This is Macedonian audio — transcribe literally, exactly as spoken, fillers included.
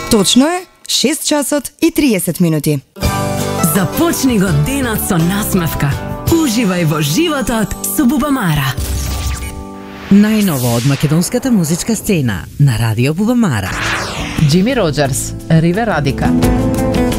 Точно е шест часот и триесет минути. Започни го денот со насмевка. Уживај во животот со Бубамара. Најново од македонската музичка сцена на Радио Бубамара. Джими Роџерс, Ривер Радика.